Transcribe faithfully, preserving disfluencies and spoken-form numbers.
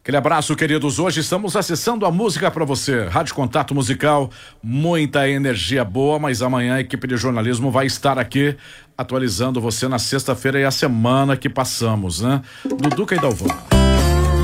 Aquele abraço, queridos. Hoje estamos acessando a música para você. Rádio Contato Musical, muita energia boa, mas amanhã a equipe de jornalismo vai estar aqui atualizando você na sexta-feira e a semana que passamos, né? Duduca e Dalvão.